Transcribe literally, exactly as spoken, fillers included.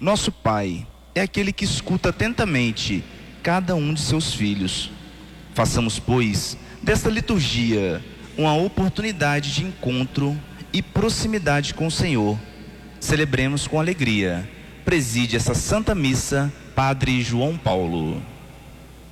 Nosso Pai é aquele que escuta atentamente cada um de seus filhos. Façamos, pois, desta liturgia uma oportunidade de encontro e proximidade com o Senhor. Celebremos com alegria. Preside essa Santa Missa, Padre João Paulo.